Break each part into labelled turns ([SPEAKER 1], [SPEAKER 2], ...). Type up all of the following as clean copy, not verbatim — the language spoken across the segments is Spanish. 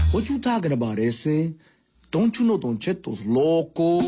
[SPEAKER 1] What you talking about, ese? Don't you know Don Cheto's loco?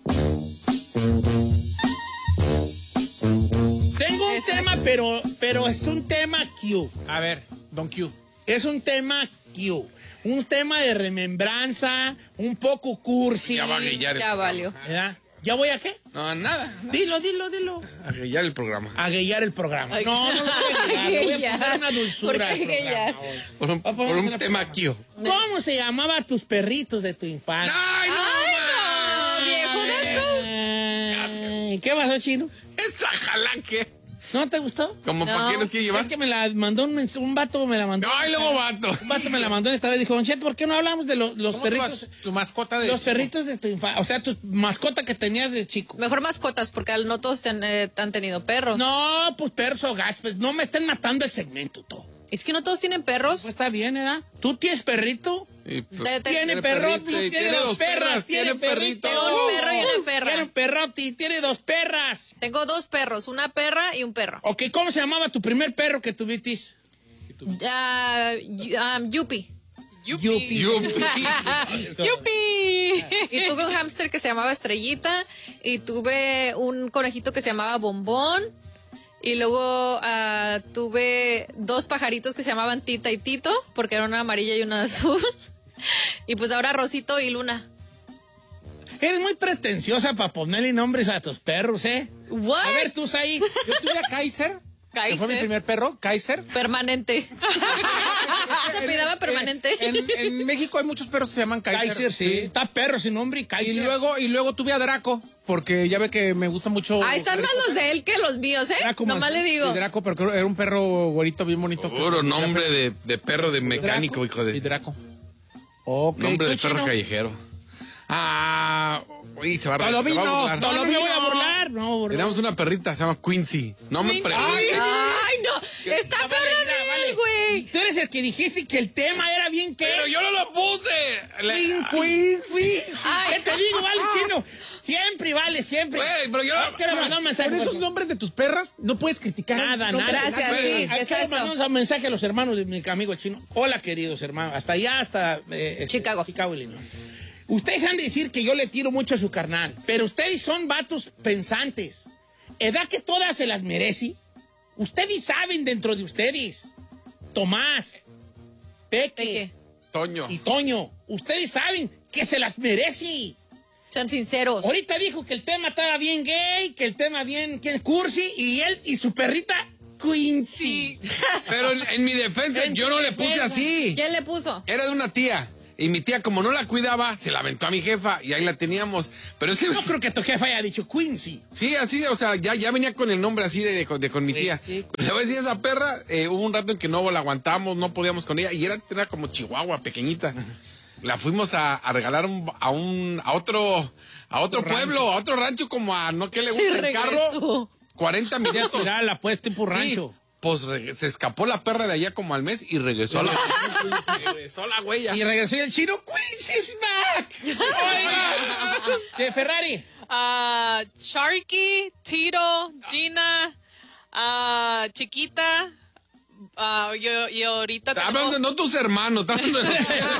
[SPEAKER 2] Tengo un tema, pero es un tema Q.
[SPEAKER 3] A ver, Don Q.
[SPEAKER 2] Es un tema Q. Un tema de remembranza, un poco cursi.
[SPEAKER 4] Ya va a guillar.
[SPEAKER 5] Ya valió.
[SPEAKER 2] ¿Verdad? ¿Ya voy a qué?
[SPEAKER 4] No, nada.
[SPEAKER 2] Dilo.
[SPEAKER 4] A guillar el programa.
[SPEAKER 2] A guillar el programa.
[SPEAKER 5] Ay,
[SPEAKER 2] No lo voy a guillar. Le voy a
[SPEAKER 5] guillar.
[SPEAKER 2] poner una dulzura
[SPEAKER 5] ¿Por qué
[SPEAKER 2] al programa
[SPEAKER 5] guillar?
[SPEAKER 2] hoy.
[SPEAKER 4] Por un tema aquí.
[SPEAKER 2] ¿Cómo se llamaban tus perritos de tu infancia?
[SPEAKER 4] ¡Ay, no!
[SPEAKER 5] Viejo de esos.
[SPEAKER 2] ¿Qué pasó, Chino?
[SPEAKER 4] ¡Esa jalanque!
[SPEAKER 2] ¿No te gustó?
[SPEAKER 4] ¿Cómo
[SPEAKER 5] No.
[SPEAKER 4] para qué nos quiere llevar?
[SPEAKER 2] Es que me la mandó un vato, me la mandó.
[SPEAKER 4] ¡Ay, luego vato!
[SPEAKER 2] Un vato me la mandó en esta vez. Dijo, Don Cheto, ¿por qué no hablamos de los
[SPEAKER 3] ¿Cómo
[SPEAKER 2] perritos?
[SPEAKER 3] tu mascota de
[SPEAKER 2] Los
[SPEAKER 3] chico?
[SPEAKER 2] perritos de tu infancia. O sea, tu mascota que tenías de chico.
[SPEAKER 5] Mejor mascotas, porque no todos han tenido perros.
[SPEAKER 2] No, pues perros o gatos. Pues no me estén matando el segmento, todo.
[SPEAKER 5] Es que no todos tienen perros.
[SPEAKER 2] Pues está bien, ¿verdad? ¿Tú tienes perrito?
[SPEAKER 4] Y, pues,
[SPEAKER 2] Tiene perro,
[SPEAKER 4] perrito y
[SPEAKER 2] tiene dos perras, tiene perrito.
[SPEAKER 5] Tengo un perro y una perra.
[SPEAKER 2] Tiene un perroti, tiene dos perras.
[SPEAKER 5] Tengo 2 perros, una perra y un perro.
[SPEAKER 2] Ok, ¿cómo se llamaba tu primer perro que tuviste?
[SPEAKER 5] Yupi.
[SPEAKER 2] Yupi.
[SPEAKER 5] ¡Yupi! Y tuve un hámster que se llamaba Estrellita. Y tuve un conejito que se llamaba Bombón. Y luego tuve 2 pajaritos que se llamaban Tita y Tito, porque era una amarilla y una azul. Y pues ahora Rosito y Luna.
[SPEAKER 2] Eres muy pretenciosa para ponerle nombres a tus perros, ¿eh?
[SPEAKER 5] What?
[SPEAKER 2] A ver, tú ahí.
[SPEAKER 3] Yo tuve a Kaiser. Que fue mi primer perro, Kaiser.
[SPEAKER 5] Permanente. Se apellidaba Permanente.
[SPEAKER 3] En México hay muchos perros que se llaman Kaiser.
[SPEAKER 2] Kaiser, sí. Está perro sin nombre y Kaiser.
[SPEAKER 3] Y luego tuve a Draco, porque ya ve que me gusta mucho.
[SPEAKER 5] Ahí están más los de él que los míos, ¿eh?
[SPEAKER 2] Draco
[SPEAKER 5] Nomás le digo.
[SPEAKER 3] Y Draco, pero era un perro güerito bien bonito.
[SPEAKER 4] Puro nombre de perro de mecánico,
[SPEAKER 3] Draco
[SPEAKER 4] hijo de...
[SPEAKER 3] Y Draco.
[SPEAKER 2] Ok,
[SPEAKER 4] Nombre de
[SPEAKER 2] ¿tú,
[SPEAKER 4] perro
[SPEAKER 2] Chino?
[SPEAKER 4] callejero. Uy, se va a
[SPEAKER 3] Dolomino,
[SPEAKER 4] se va a burlar.
[SPEAKER 2] No, no me voy a burlar. No, burlar.
[SPEAKER 4] Teníamos una perrita, se llama Quincy. No me preguntes.
[SPEAKER 5] Ay, no. Está
[SPEAKER 2] Vale,
[SPEAKER 5] perra
[SPEAKER 2] mira,
[SPEAKER 5] de
[SPEAKER 2] vale.
[SPEAKER 5] él, güey.
[SPEAKER 2] Tú eres el que dijiste que el tema era bien que...
[SPEAKER 4] Pero yo no lo puse.
[SPEAKER 2] Quincy.
[SPEAKER 5] Ay.
[SPEAKER 2] ¿Qué te digo, vale, Chino? Siempre vale, siempre.
[SPEAKER 4] Güey, pero yo...
[SPEAKER 2] Quiero mandar un mensaje.
[SPEAKER 3] Por esos nombres de tus perras no puedes criticar.
[SPEAKER 2] Nada.
[SPEAKER 5] Gracias,
[SPEAKER 2] Quiero
[SPEAKER 5] sí, exacto.
[SPEAKER 2] mandar un mensaje a los hermanos de mi amigo Chino. Hola, queridos hermanos. Hasta allá, hasta...
[SPEAKER 5] Chicago,
[SPEAKER 2] Illinois. Ustedes han de decir que yo le tiro mucho a su carnal, pero ustedes son vatos pensantes. ¿Edad que todas se las merece? Ustedes saben dentro de ustedes. Tomás, Peque
[SPEAKER 4] Toño.
[SPEAKER 2] y Toño, ustedes saben que se las merece.
[SPEAKER 5] Son sinceros.
[SPEAKER 2] Ahorita dijo que el tema estaba bien gay, que el tema bien cursi, y él y su perrita Quincy.
[SPEAKER 4] Pero en mi defensa, yo no le puse así.
[SPEAKER 5] ¿Quién le puso?
[SPEAKER 4] Era de una tía. Y mi tía, como no la cuidaba, se la aventó a mi jefa y ahí la teníamos. Pero ese...
[SPEAKER 2] No creo que tu jefa haya dicho Quincy.
[SPEAKER 4] Sí, así, o sea, ya venía con el nombre así de con mi tía.
[SPEAKER 2] Sí.
[SPEAKER 4] Le voy a decir, esa perra, hubo un rato en que no la aguantamos, no podíamos con ella. Y era como chihuahua, pequeñita. La fuimos a regalar a otro pueblo, a otro rancho, como a no que le gusta el carro. 40 minutos.
[SPEAKER 2] Tirarla pues tipo rancho.
[SPEAKER 4] Sí, pues se escapó la perra de allá como al mes y regresó regresó la huella.
[SPEAKER 2] Y regresó y el Chino, Quincy's back. Oiga. De Ferrari.
[SPEAKER 6] Sharky, Tito, Gina, Chiquita, y ahorita tengo...
[SPEAKER 4] Hablando no tus hermanos, estás hablando de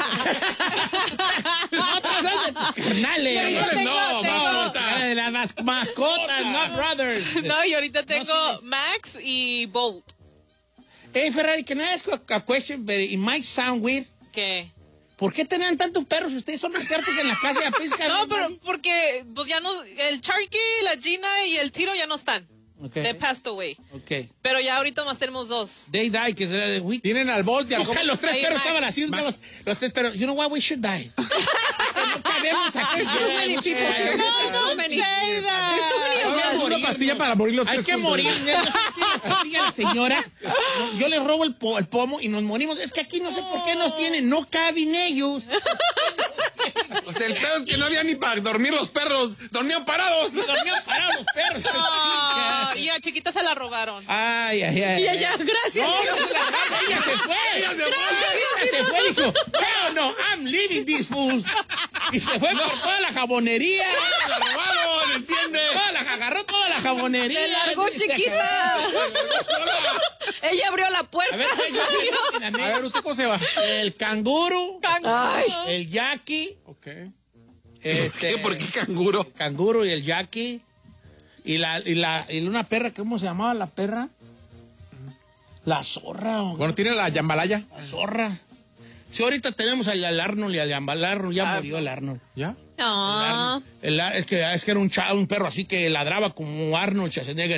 [SPEAKER 2] No te hablas de tus carnales.
[SPEAKER 6] Tengo-
[SPEAKER 2] De las mascotas, no brothers.
[SPEAKER 6] No, y ahorita tengo
[SPEAKER 2] sigues.
[SPEAKER 6] Max y Bolt.
[SPEAKER 2] Hey, Ferrari, can I ask you a question? But it might sound weird.
[SPEAKER 6] ¿Qué?
[SPEAKER 2] ¿Por qué tenían tantos perros? Ustedes son expertos en la casa de pesca.
[SPEAKER 6] No, pero porque pues ya no... El Sharky, la Gina y el Tito ya no están.
[SPEAKER 2] Okay.
[SPEAKER 6] They passed away.
[SPEAKER 2] Ok.
[SPEAKER 6] Pero ya ahorita más tenemos 2.
[SPEAKER 2] They die, que era de week.
[SPEAKER 3] Tienen al Bolt y al
[SPEAKER 2] O sea, los tres
[SPEAKER 6] Ahí,
[SPEAKER 2] perros
[SPEAKER 6] Max.
[SPEAKER 2] estaban así. Los tres perros. You know what? We should die. No cabemos aquí.
[SPEAKER 5] There's too many people here. There's too many. There's too many of
[SPEAKER 3] Oigan,
[SPEAKER 5] us.
[SPEAKER 3] una pastilla para morir los
[SPEAKER 2] Hay
[SPEAKER 3] tres
[SPEAKER 2] que
[SPEAKER 3] juntos.
[SPEAKER 2] morir. No sé si tiene pastilla la señora. No, yo le robo el pomo y nos morimos. Es que aquí no sé por qué nos tienen. No caben ellos.
[SPEAKER 4] O sea, el pedo es que no había ni para dormir los perros. Dormían parados.
[SPEAKER 2] Dormían parados los perros.
[SPEAKER 6] Y a Chiquita se la robaron.
[SPEAKER 2] Ay.
[SPEAKER 5] Y allá, gracias.
[SPEAKER 2] No,
[SPEAKER 5] Dios.
[SPEAKER 2] ella se fue. Ella se fue y dijo, hell no, I'm leaving these fools. Y se fue por toda la jabonería.
[SPEAKER 4] La robaron, ¿entiendes?
[SPEAKER 2] Agarró toda la jabonería.
[SPEAKER 5] Se largó Chiquita. Ella abrió la puerta.
[SPEAKER 2] A ver,
[SPEAKER 3] A ver, ¿usted cómo se va?
[SPEAKER 2] el canguro,
[SPEAKER 5] Ay.
[SPEAKER 2] el Jackie,
[SPEAKER 3] Ok.
[SPEAKER 4] ¿Por qué canguro?
[SPEAKER 2] canguro y el Jackie. Y una perra, ¿cómo se llamaba la perra? La zorra.
[SPEAKER 3] Bueno, tiene la jambalaya.
[SPEAKER 2] La zorra. Sí, ahorita tenemos al Arnold y al Arnold, ya murió el Arnold.
[SPEAKER 3] ¿Ya?
[SPEAKER 5] Ah.
[SPEAKER 2] Es que era un perro así que ladraba como Arnold Schwarzenegger.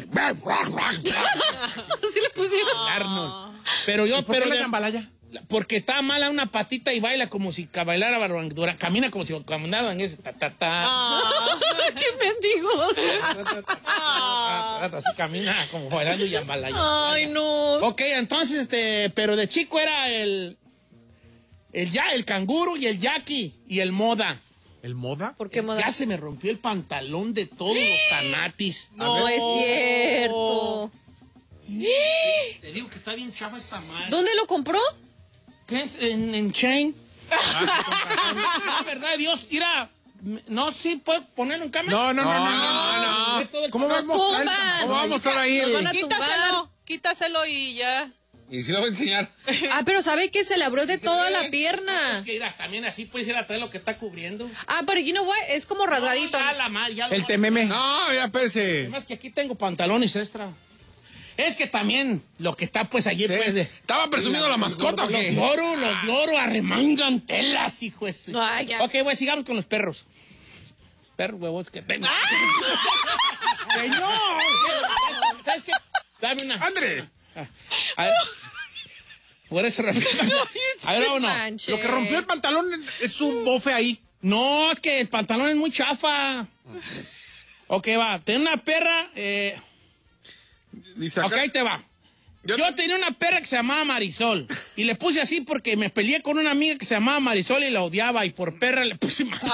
[SPEAKER 5] Así le pusieron.
[SPEAKER 2] Arnold. Pero yo,
[SPEAKER 3] ¿Por qué la jambalaya?
[SPEAKER 2] porque está mala una patita y baila como si bailara barandura, camina como si caminara en ese
[SPEAKER 5] ¡Qué mendigos!
[SPEAKER 2] así camina como bailando y jambalaya.
[SPEAKER 5] Ay, no.
[SPEAKER 2] Ok, entonces, pero de chico era el canguro y el Jackie y el Moda.
[SPEAKER 3] ¿El moda?
[SPEAKER 5] ¿Por qué moda?
[SPEAKER 2] Ya se me rompió el pantalón de todos los tanatis.
[SPEAKER 5] No es cierto.
[SPEAKER 2] Te digo que está bien chava esta madre.
[SPEAKER 5] ¿Dónde lo compró?
[SPEAKER 2] ¿Qué es? ¿En Chain? No, verdad, Dios, mira. No, sí, ¿puedo ponerlo en cámara?
[SPEAKER 3] No. ¿Cómo vas a mostrar?
[SPEAKER 5] tumban.
[SPEAKER 4] ¿Cómo vamos a mostrar ahí?
[SPEAKER 5] Nos van a tumbar.
[SPEAKER 6] Quítaselo y ya.
[SPEAKER 4] Y si lo voy a enseñar.
[SPEAKER 5] Ah, pero ¿sabe que se le abrió de toda la pierna?
[SPEAKER 2] Es que mira, también así puedes ir a traer lo que está cubriendo.
[SPEAKER 5] Ah, pero you know what? Es como rasgadito.
[SPEAKER 2] No, ya la madre, ya
[SPEAKER 3] El tememe.
[SPEAKER 4] No, ya pese.
[SPEAKER 2] Además que aquí tengo pantalones extra. Es que también lo que está pues allí pues de...
[SPEAKER 4] ¿Estaba presumiendo la mascota o qué?
[SPEAKER 2] Los de oro arremangan telas, hijo de su-
[SPEAKER 5] Ay, ya.
[SPEAKER 2] Ok, güey, sigamos con los perros. Perros, huevos, que tengo. ¡Señor! ¿Sabes qué? Dame una.
[SPEAKER 4] ¡Andre!
[SPEAKER 2] A ver. Por eso A ver, vámonos.
[SPEAKER 5] Manche.
[SPEAKER 3] Lo que rompió el pantalón es su bofe ahí.
[SPEAKER 2] No, es que el pantalón es muy chafa. Ok, va. Tengo una perra.
[SPEAKER 4] Dice
[SPEAKER 2] Ok,
[SPEAKER 4] acá.
[SPEAKER 2] ahí te va. Yo tenía una perra que se llamaba Marisol. Y le puse así porque me peleé con una amiga que se llamaba Marisol y la odiaba. Y por perra le puse Marisol.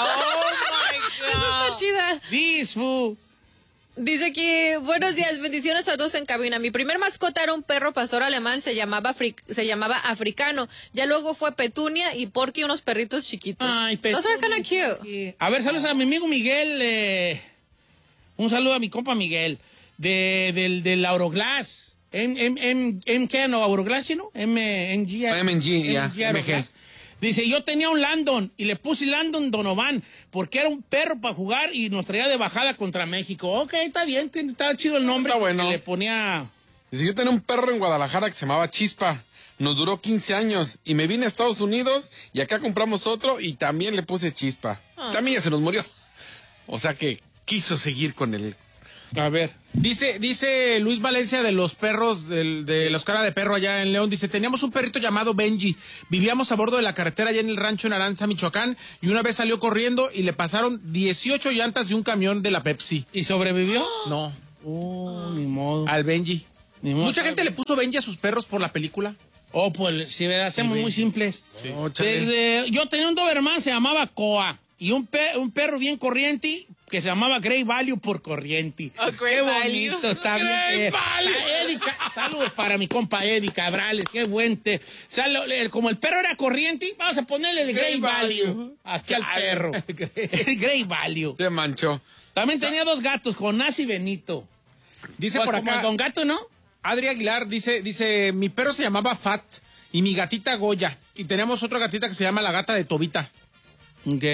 [SPEAKER 5] Esa está chida.
[SPEAKER 2] Disfu.
[SPEAKER 5] Dice aquí, buenos días, bendiciones a todos en cabina. Mi primer mascota era un perro pastor alemán, se llamaba Africano. Ya luego fue Petunia y Porky, unos perritos chiquitos.
[SPEAKER 2] Ay,
[SPEAKER 5] Those are kind of cute.
[SPEAKER 2] A ver, saludos a mi amigo Miguel. Un saludo a mi compa Miguel. Del Auroglass. ¿Qué no? ¿Auroglass, no? MG,
[SPEAKER 4] ya,
[SPEAKER 2] Auroglass. Dice, yo tenía un Landon y le puse Landon Donovan porque era un perro para jugar y nos traía de bajada contra México. Ok, está bien, está chido el nombre.
[SPEAKER 4] Está bueno.
[SPEAKER 2] Que le ponía...
[SPEAKER 4] Dice, yo tenía un perro en Guadalajara que se llamaba Chispa. Nos duró 15 años y me vine a Estados Unidos y acá compramos otro y también le puse Chispa. También ya se nos murió. O sea que quiso seguir con el...
[SPEAKER 2] A ver.
[SPEAKER 3] Dice Luis Valencia de los perros, de los cara de perro allá en León, dice, teníamos un perrito llamado Benji, vivíamos a bordo de la carretera allá en el rancho en Aranza, Michoacán, y una vez salió corriendo y le pasaron 18 llantas de un camión de la Pepsi.
[SPEAKER 2] ¿Y sobrevivió?
[SPEAKER 3] No,
[SPEAKER 2] Ni modo.
[SPEAKER 3] al Benji.
[SPEAKER 2] Ni modo.
[SPEAKER 3] Mucha gente le puso Benji a sus perros por la película.
[SPEAKER 2] Oh, pues, si hacemos muy simples.
[SPEAKER 4] Oh, chale.
[SPEAKER 2] Yo tenía un Doberman, se llamaba Coa. Y un perro bien corriente que se llamaba Grey Value por corriente.
[SPEAKER 6] Oh, Grey
[SPEAKER 2] qué
[SPEAKER 6] Value.
[SPEAKER 2] bonito está bien.
[SPEAKER 4] Grey Value.
[SPEAKER 2] Saludos para mi compa Eddie Cabrales, qué buen o sea, como el perro era corriente, vamos a ponerle el Grey Value aquí al perro. El Grey Value.
[SPEAKER 4] Se manchó.
[SPEAKER 2] También tenía dos gatos, Jonás y Benito.
[SPEAKER 3] Dice
[SPEAKER 2] Pues,
[SPEAKER 3] por
[SPEAKER 2] como
[SPEAKER 3] acá,
[SPEAKER 2] el Don Gato, ¿no?
[SPEAKER 3] Adri Aguilar dice, mi perro se llamaba Fat y mi gatita Goya. Y tenemos otra gatita que se llama la gata de Tobita.
[SPEAKER 2] Ok.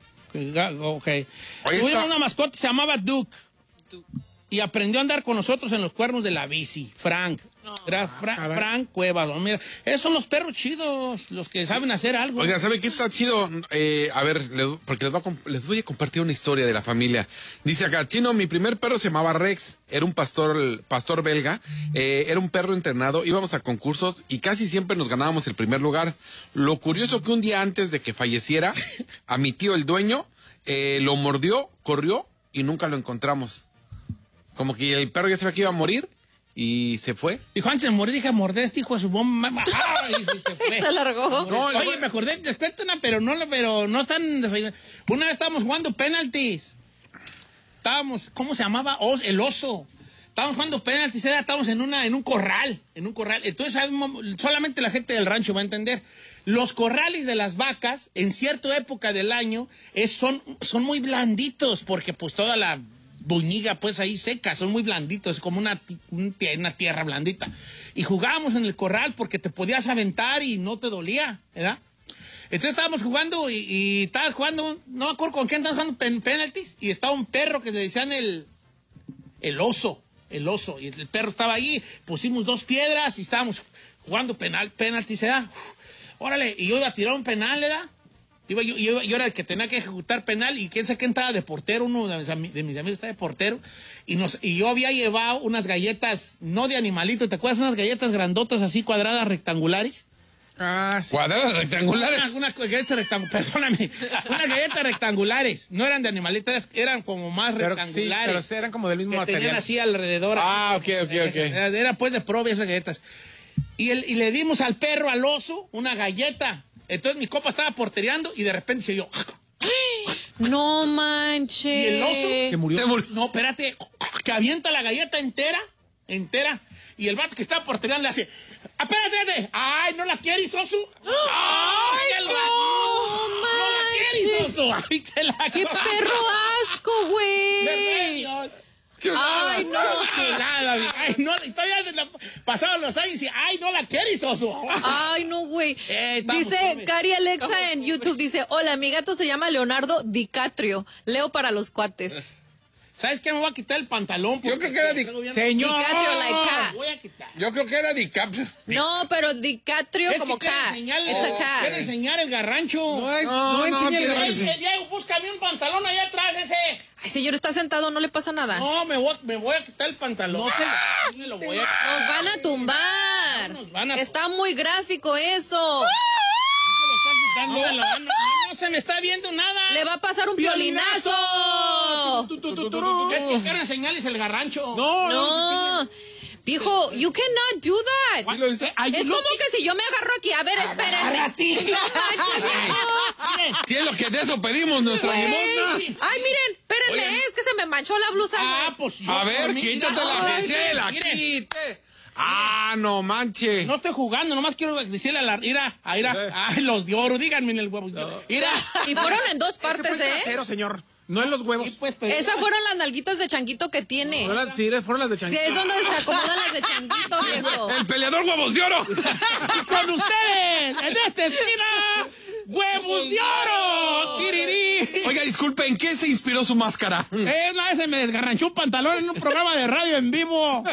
[SPEAKER 4] Oye,
[SPEAKER 2] Tuvimos
[SPEAKER 4] está-
[SPEAKER 2] una mascota que se llamaba Duke. Y aprendió a andar con nosotros en los cuernos de la bici. Frank. Era Frank Cuevas. Mira, esos son los perros chidos, los que saben hacer algo.
[SPEAKER 4] Oiga, ¿sabe qué está chido? A ver, porque les voy a compartir una historia de la familia. Dice acá, Chino, mi primer perro se llamaba Rex, era un pastor belga, era un perro entrenado, íbamos a concursos y casi siempre nos ganábamos el primer lugar. Lo curioso que un día antes de que falleciera, a mi tío el dueño, lo mordió, corrió y nunca lo encontramos. Como que el perro ya sabía que iba a morir y se fue.
[SPEAKER 2] Dijo, antes de morir, dije, morder este hijo de su bomba. Y se fue.
[SPEAKER 5] Se largó.
[SPEAKER 4] No,
[SPEAKER 2] Oye, me acordé, les cuento una, pero no están... Una vez estábamos jugando penaltis. ¿Cómo se llamaba? El oso. Estábamos jugando penaltis, estábamos en un corral. Entonces, solamente la gente del rancho va a entender. Los corrales de las vacas, en cierta época del año, son muy blanditos, porque pues toda la buñiga, pues ahí seca, son muy blanditos, es como una tierra blandita. Y jugábamos en el corral porque te podías aventar y no te dolía, ¿verdad? Entonces estábamos jugando y estaba jugando, no me acuerdo con quién estábamos jugando penaltis, y estaba un perro que le decían el oso, y el perro estaba ahí, pusimos 2 piedras y estábamos jugando penaltis, ¿verdad? Órale, y yo iba a tirar un penal, ¿verdad? Yo era el que tenía que ejecutar penal, y quién sabe quién estaba de portero, uno de mis amigos estaba de portero, y yo había llevado unas galletas, no de animalito, ¿te acuerdas? Unas galletas grandotas así, cuadradas, rectangulares.
[SPEAKER 3] Ah, sí.
[SPEAKER 4] ¿Cuadradas rectangulares?
[SPEAKER 2] Unas galletas rectangulares, unas galletas rectangulares, no eran de animalitos, eran como más rectangulares.
[SPEAKER 3] Sí, pero eran como del mismo
[SPEAKER 2] que
[SPEAKER 3] material.
[SPEAKER 2] tenían así alrededor.
[SPEAKER 4] Ah,
[SPEAKER 2] así,
[SPEAKER 4] ok.
[SPEAKER 2] Era pues de probia esas galletas. Y le dimos al perro, al oso, una galleta. Entonces mi copa estaba portereando y de repente se oyó.
[SPEAKER 5] No manches.
[SPEAKER 2] ¿Y el oso?
[SPEAKER 3] Se murió.
[SPEAKER 2] No, espérate, que avienta la galleta entera. Y el vato que estaba portereando le hace, espérate. Ay, ¿no la quieres, oso? Ay,
[SPEAKER 5] no
[SPEAKER 2] la quieres, oso. Ay, te la
[SPEAKER 5] ¡Qué perro asco, güey! Ay, no.
[SPEAKER 2] Chulada, ay, no, todavía pasaron los años y, ay, no la quieres, oso.
[SPEAKER 5] Ay, no, güey.
[SPEAKER 2] Vamos,
[SPEAKER 5] Dice
[SPEAKER 2] come.
[SPEAKER 5] Cari Alexa en YouTube, dice, hola, mi gato se llama Leonardo DiCaprio. Leo para los cuates.
[SPEAKER 2] ¿Sabes qué? Me voy a quitar el pantalón.
[SPEAKER 4] Yo creo que era
[SPEAKER 3] Señor.
[SPEAKER 5] DiCaprio like cat.
[SPEAKER 2] Voy a quitar.
[SPEAKER 4] Yo creo que era DiCaprio.
[SPEAKER 5] No, pero DiCaprio
[SPEAKER 2] Es
[SPEAKER 5] como
[SPEAKER 2] que quiere
[SPEAKER 5] cat.
[SPEAKER 2] enseñarle-
[SPEAKER 5] It's a cat.
[SPEAKER 2] quiere enseñar el garrancho.
[SPEAKER 3] No enseña
[SPEAKER 4] tiene
[SPEAKER 3] el-
[SPEAKER 4] que ser.
[SPEAKER 2] Diego, búscame un pantalón allá atrás ese.
[SPEAKER 5] Ay, señor, está sentado, no le pasa nada.
[SPEAKER 2] No, me voy a quitar el pantalón. Me lo voy a quitar.
[SPEAKER 5] Nos van a tumbar.
[SPEAKER 2] Nos van a-
[SPEAKER 5] Está muy gráfico eso.
[SPEAKER 2] No se me está viendo nada.
[SPEAKER 5] Le va a pasar un violinazo.
[SPEAKER 2] Es que quiero enseñarles el garrancho.
[SPEAKER 5] No. Viejo, you cannot do that.
[SPEAKER 2] Sí lo hice. Ay,
[SPEAKER 5] Es
[SPEAKER 2] look.
[SPEAKER 5] como que si yo me agarro aquí. A ver, espérenme.
[SPEAKER 2] Agárrate.
[SPEAKER 5] No manches, viejo.
[SPEAKER 2] Miren.
[SPEAKER 4] Si es lo que de eso pedimos, nuestra
[SPEAKER 5] Güey.
[SPEAKER 4] limosna.
[SPEAKER 5] Ay, miren, espérenme, es que se me manchó la blusa.
[SPEAKER 2] Ah, pues yo
[SPEAKER 4] A
[SPEAKER 2] por
[SPEAKER 4] ver,
[SPEAKER 2] mí-
[SPEAKER 4] quítate la
[SPEAKER 2] Ay,
[SPEAKER 4] gesela,
[SPEAKER 2] miren.
[SPEAKER 4] quite. Ah, no manche.
[SPEAKER 2] No estoy jugando, nomás quiero decirle a la... Mira. Ay, los de oro, díganme en el huevo. Mira.
[SPEAKER 5] Y fueron en 2
[SPEAKER 3] Ese fue
[SPEAKER 5] partes,
[SPEAKER 3] el
[SPEAKER 5] ¿eh?
[SPEAKER 3] trasero, señor. No en los huevos.
[SPEAKER 2] Sí, pues, pero-
[SPEAKER 5] Esas fueron las nalguitas de changuito que tiene.
[SPEAKER 3] Fueron las de
[SPEAKER 5] Sí,
[SPEAKER 3] changuito.
[SPEAKER 5] es donde se acomodan las de changuito, viejo.
[SPEAKER 4] El peleador huevos de oro.
[SPEAKER 2] Y con ustedes, en esta esquina, ¡Huevos de Oro! ¡Tirirí!
[SPEAKER 4] Oiga, disculpe, ¿en qué se inspiró su máscara?
[SPEAKER 2] Una vez se me desgarranchó un pantalón en un programa de radio en vivo.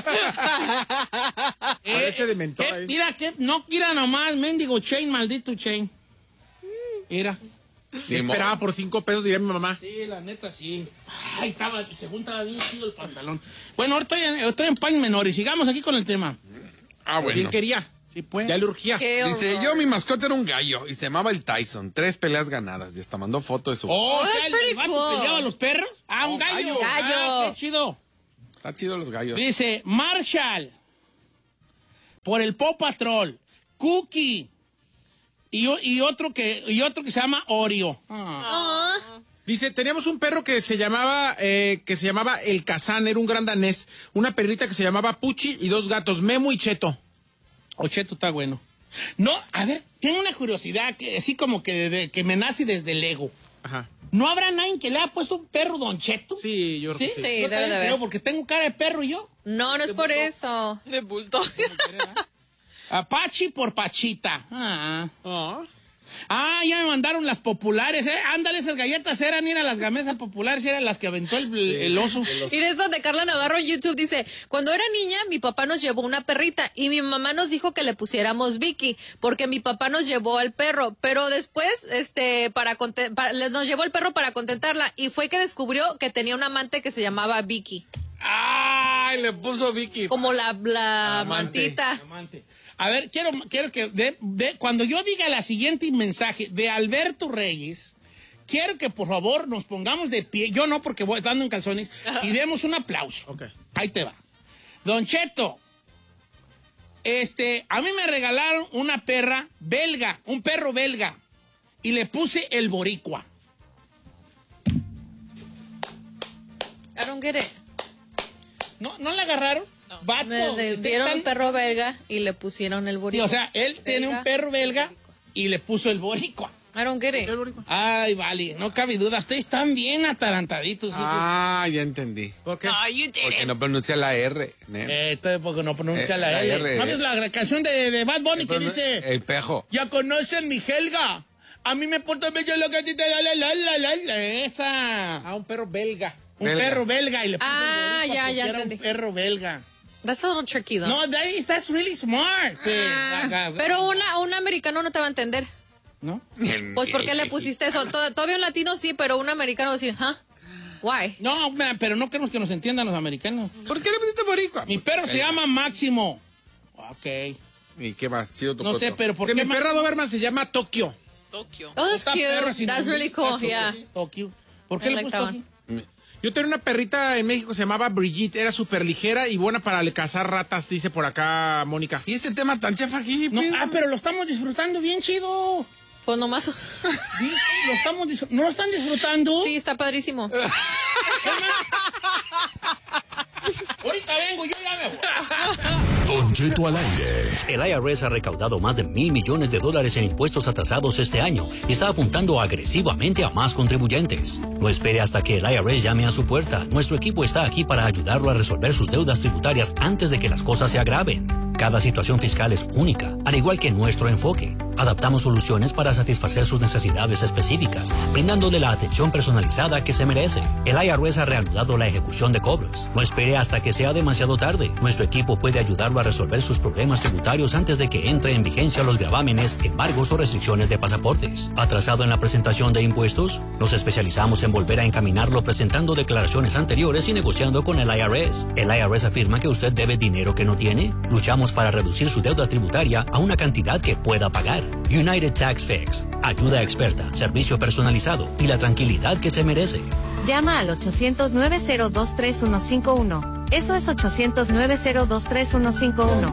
[SPEAKER 3] Parece de mentor ahí.
[SPEAKER 2] Mira, mira nomás, mendigo Chain, maldito Chain. Mira.
[SPEAKER 3] Yo esperaba por 5 pesos, diría mi mamá.
[SPEAKER 2] Sí, la neta, sí. Ay, según estaba bien chido el pantalón. Bueno, ahora estoy en paños menores. Sigamos aquí con el tema.
[SPEAKER 4] Ah,
[SPEAKER 3] ¿Quién
[SPEAKER 4] bueno.
[SPEAKER 3] quería?
[SPEAKER 2] Sí, pues.
[SPEAKER 3] Ya le urgía.
[SPEAKER 5] Qué
[SPEAKER 4] Dice,
[SPEAKER 5] horror.
[SPEAKER 4] yo mi mascota era un gallo y se llamaba el Tyson. 3 peleas ganadas y hasta mandó foto de su...
[SPEAKER 2] Oh,
[SPEAKER 5] that's
[SPEAKER 2] el
[SPEAKER 5] pretty
[SPEAKER 2] vato
[SPEAKER 5] cool.
[SPEAKER 2] peleaba a los perros. Ah, un gallo.
[SPEAKER 5] gallo.
[SPEAKER 2] Ah, qué chido.
[SPEAKER 4] Está chido los gallos.
[SPEAKER 2] Dice, Marshall, por el Paw Patrol, Cookie, y otro que se llama Oreo.
[SPEAKER 5] Ah.
[SPEAKER 3] Dice, teníamos un perro que se llamaba el Kazán, era un gran danés. Una perrita que se llamaba Puchi y 2 gatos, Memo y Cheto.
[SPEAKER 2] Ocheto está bueno. No, a ver, tengo una curiosidad, que así como que me nace desde el ego.
[SPEAKER 3] Ajá.
[SPEAKER 2] ¿No habrá nadie que le haya puesto un perro Don Cheto?
[SPEAKER 3] Sí, yo creo que sí.
[SPEAKER 5] Sí,
[SPEAKER 2] Yo
[SPEAKER 5] debe de
[SPEAKER 2] también
[SPEAKER 5] haber.
[SPEAKER 2] creo, porque tengo cara de perro y yo.
[SPEAKER 5] No, no es por eso.
[SPEAKER 6] De bulto.
[SPEAKER 2] Apache por Pachita. Ya me mandaron las populares, Ándale, esas galletas eran las gamesas populares, eran las que aventó el oso.
[SPEAKER 5] Y esto de Carla Navarro en YouTube dice, cuando era niña, mi papá nos llevó una perrita y mi mamá nos dijo que le pusiéramos Vicky, porque mi papá nos llevó al perro, pero después, nos llevó el perro para contentarla y fue que descubrió que tenía un amante que se llamaba Vicky,
[SPEAKER 4] ¡Ay, le puso Vicky!
[SPEAKER 5] como la
[SPEAKER 4] Amante.
[SPEAKER 5] mantita.
[SPEAKER 2] Amante. A ver, quiero que cuando yo diga el siguiente mensaje de Alberto Reyes, quiero que por favor nos pongamos de pie, yo no porque voy dando en calzones, y demos un aplauso.
[SPEAKER 3] Ok.
[SPEAKER 2] Ahí te va. Don Cheto, a mí me regalaron una perra belga, un perro belga, y le puse el boricua.
[SPEAKER 5] I don't get it.
[SPEAKER 2] ¿No le agarraron? Vato,
[SPEAKER 5] Me dieron un perro belga y le pusieron el
[SPEAKER 2] Sí,
[SPEAKER 5] boricua.
[SPEAKER 2] o sea, él tiene un perro belga y le puso el boricua.
[SPEAKER 5] I don't get it.
[SPEAKER 2] Ay, vale, no cabe duda. Ustedes están bien atarantaditos, hijos.
[SPEAKER 4] Ah, ya entendí.
[SPEAKER 3] ¿Por qué?
[SPEAKER 6] No, you did
[SPEAKER 4] Porque
[SPEAKER 6] it.
[SPEAKER 4] no pronuncia la R. ¿eh?
[SPEAKER 2] Esto es porque no pronuncia la
[SPEAKER 4] la
[SPEAKER 2] L.
[SPEAKER 4] R.
[SPEAKER 2] ¿Sabes la canción de Bad Bunny que dice...
[SPEAKER 4] El pejo.
[SPEAKER 2] Ya conocen mi Helga. A mí me porta bello lo que a ti te da la. Esa.
[SPEAKER 3] Ah, un perro belga.
[SPEAKER 2] Un
[SPEAKER 4] Belga.
[SPEAKER 2] perro belga. Y le puso
[SPEAKER 5] Ah,
[SPEAKER 2] el
[SPEAKER 5] ya
[SPEAKER 2] porque era
[SPEAKER 5] entendí.
[SPEAKER 2] un perro belga.
[SPEAKER 5] That's a little tricky, though.
[SPEAKER 2] No, that's really smart.
[SPEAKER 5] Pero un americano no te va a entender.
[SPEAKER 2] ¿No?
[SPEAKER 5] Pues, ¿por qué le pusiste eso? Todavía un latino sí, pero un americano va a decir, why?
[SPEAKER 2] No, pero no queremos que nos entiendan los americanos.
[SPEAKER 4] ¿Por qué le pusiste boricua?
[SPEAKER 2] Mi perro se llama Máximo. Ok.
[SPEAKER 4] ¿Y qué más? Chido tu
[SPEAKER 2] No sé,
[SPEAKER 4] coto.
[SPEAKER 2] pero ¿por
[SPEAKER 3] Que
[SPEAKER 2] qué
[SPEAKER 3] mi perra Doberman se llama Tokio.
[SPEAKER 6] Tokio.
[SPEAKER 5] Oh, that's
[SPEAKER 2] Está perra sin
[SPEAKER 5] cute. That's
[SPEAKER 2] nombre,
[SPEAKER 5] really cool,
[SPEAKER 2] cacho,
[SPEAKER 5] yeah.
[SPEAKER 2] Tokio. ¿Por
[SPEAKER 5] I
[SPEAKER 2] qué le
[SPEAKER 5] like
[SPEAKER 2] puso
[SPEAKER 5] that
[SPEAKER 2] Tokio?
[SPEAKER 3] Yo tenía una perrita en México, se llamaba Brigitte. Era súper ligera y buena para cazar ratas, dice por acá Mónica.
[SPEAKER 4] ¿Y este tema tan chef aquí?
[SPEAKER 2] No,
[SPEAKER 4] pues?
[SPEAKER 2] pero lo estamos disfrutando bien chido.
[SPEAKER 5] Pues nomás.
[SPEAKER 2] Sí, ¿no lo están disfrutando?
[SPEAKER 5] Sí, está padrísimo.
[SPEAKER 2] Ahorita vengo, yo ya me voy.
[SPEAKER 7] Don Cheto al aire. El IRS ha recaudado más de $1,000 millones en impuestos atrasados este año y está apuntando agresivamente a más contribuyentes. No espere hasta que el IRS llame a su puerta. Nuestro equipo está aquí para ayudarlo a resolver sus deudas tributarias antes de que las cosas se agraven. Cada situación fiscal es única, al igual que nuestro enfoque. Adaptamos soluciones para satisfacer sus necesidades específicas, brindándole la atención personalizada que se merece. El IRS ha reanudado la ejecución de cobros. No espere hasta que sea demasiado tarde. Nuestro equipo puede ayudarlo a resolver sus problemas tributarios antes de que entre en vigencia los gravámenes, embargos o restricciones de pasaportes. ¿Atrasado en la presentación de impuestos? Nos especializamos en volver a encaminarlo presentando declaraciones anteriores y negociando con el IRS. ¿El IRS afirma que usted debe dinero que no tiene? Luchamos para reducir su deuda tributaria a una cantidad que pueda pagar. United Tax Fix. Ayuda experta, servicio personalizado y la tranquilidad que se merece.
[SPEAKER 8] Llama al 800-902-3151. Eso es 800-902-3151.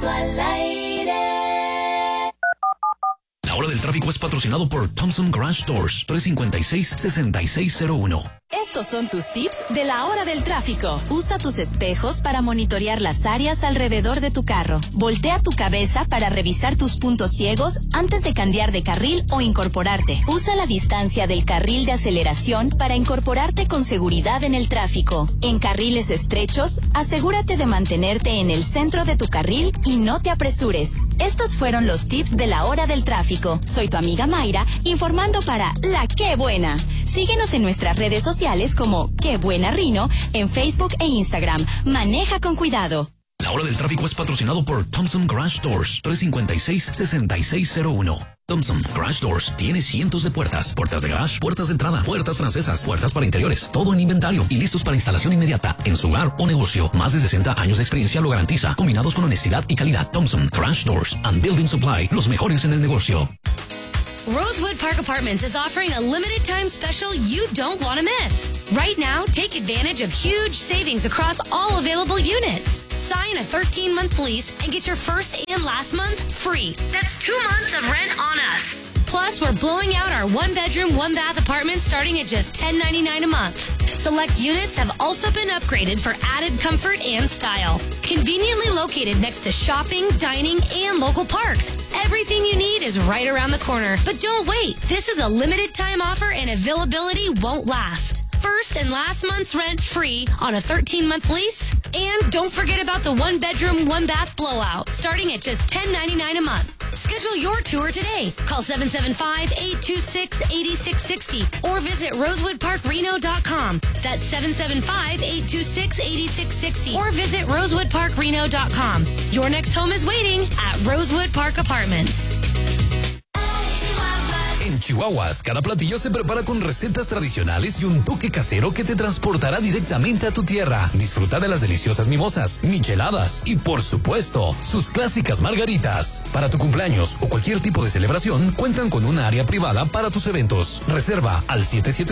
[SPEAKER 7] La hora del tráfico es patrocinado por Thompson Garage Doors, 356-6601.
[SPEAKER 9] Estos son tus tips de la hora del tráfico. Usa tus espejos para monitorear las áreas alrededor de tu carro. Voltea tu cabeza para revisar tus puntos ciegos antes de cambiar de carril o incorporarte. Usa la distancia del carril de aceleración para incorporarte con seguridad en el tráfico. En carriles estrechos, asegúrate de mantenerte en el centro de tu carril y no te apresures. Estos fueron los tips de la hora del tráfico. Soy tu amiga Mayra, informando para La Qué Buena. Síguenos en nuestras redes sociales como Qué Buena Rino en Facebook e Instagram. Maneja con cuidado.
[SPEAKER 7] La hora del tráfico es patrocinado por Thompson Garage Doors, 356-6601. Thompson Garage Doors tiene cientos de puertas de garage, puertas de entrada, puertas francesas, puertas para interiores, todo en inventario y listos para instalación inmediata en su hogar o negocio. Más de 60 años de experiencia lo garantiza, combinados con honestidad y calidad. Thompson Garage Doors and Building Supply, los mejores en el negocio.
[SPEAKER 10] Rosewood Park Apartments is offering a limited time special you don't want to miss. Right now, take advantage of huge savings across all available units. Sign a 13-month lease and get your first and last month free. That's 2 months of rent on us. Plus, we're blowing out our 1-bedroom, 1-bath apartments starting at just $10.99 a month. Select units have also been upgraded for added comfort and style. Conveniently located next to shopping, dining, and local parks. Everything you need is right around the corner. But don't wait. This is a limited time offer and availability won't last. First and last month's rent free on a 13-month lease. And don't forget about the 1-bedroom, 1-bath blowout, starting at just $10.99 a month. Schedule your tour today. Call 775-826-8660 or visit rosewoodparkreno.com. That's 775-826-8660 or visit rosewoodparkreno.com. Your next home is waiting at Rosewood Park Apartments.
[SPEAKER 7] En Chihuahuas, cada platillo se prepara con recetas tradicionales y un toque casero que te transportará directamente a tu tierra. Disfruta de las deliciosas mimosas, micheladas y, por supuesto, sus clásicas margaritas. Para tu cumpleaños o cualquier tipo de celebración, cuentan con una área privada para tus eventos. Reserva al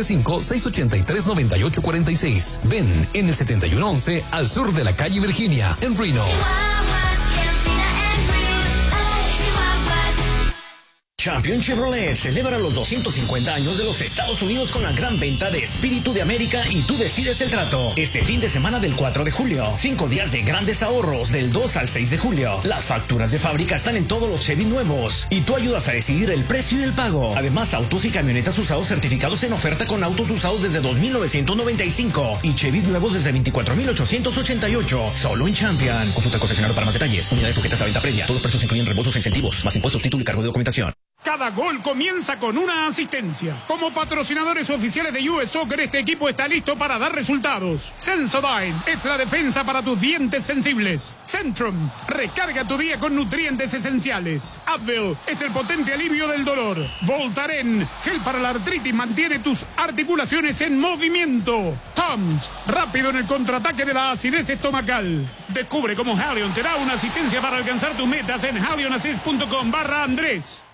[SPEAKER 7] 775-683-9846. Ven en el 7111 al sur de la calle Virginia, en Reno.
[SPEAKER 11] Champion Chevrolet celebra los 250 años de los Estados Unidos con la gran venta de Espíritu de América y tú decides el trato. Este fin de semana del 4 de julio, 5 días de grandes ahorros del 2 al 6 de julio. Las facturas de fábrica están en todos los Chevy nuevos y tú ayudas a decidir el precio y el pago. Además, autos y camionetas usados certificados en oferta con autos usados desde 2,995 y Chevy nuevos desde 24,888. Solo en Champion. Consulta al concesionario para más detalles. Unidades sujetas a venta previa. Todos los precios incluyen reembolsos e incentivos, más impuestos, título y cargo de documentación.
[SPEAKER 12] Cada gol comienza con una asistencia. Como patrocinadores oficiales de US Soccer, este equipo está listo para dar resultados. Sensodyne es la defensa para tus dientes sensibles. Centrum, recarga tu día con nutrientes esenciales. Advil es el potente alivio del dolor. Voltaren, gel para la artritis, mantiene tus articulaciones en movimiento. Tums, rápido en el contraataque de la acidez estomacal. Descubre cómo Halion te da una asistencia para alcanzar tus metas en halionassist.com/Andrés.